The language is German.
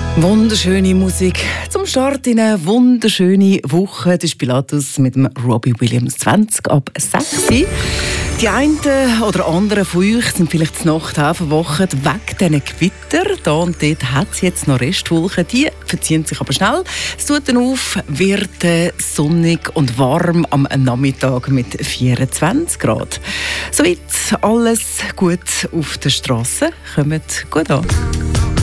Wunderschöne Musik zum Start in eine wunderschöne Woche. Das ist Pilatus mit dem Robbie Williams 20 ab 6. Die einen oder anderen von euch sind vielleicht zur Nacht aufgewacht wegen diesen Gewitter. Da und dort hat es jetzt noch Restwolken. Die verziehen sich aber schnell. Es tut dann auf, wird sonnig und warm am Nachmittag mit 24 Grad. Soweit alles gut auf der Straße. Kommt gut an.